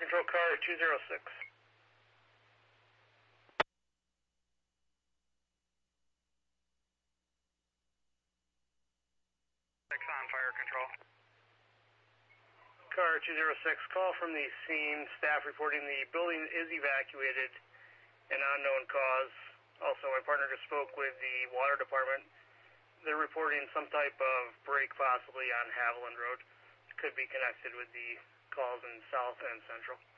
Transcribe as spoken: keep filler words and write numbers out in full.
Control, car two zero six. Six on fire control. Car two zero six, call from the scene. Staff reporting the building is evacuated. An unknown cause. Also, my partner just spoke with the water department. They're reporting some type of break possibly on Haviland Road. Could be connected with the calls in South and Central.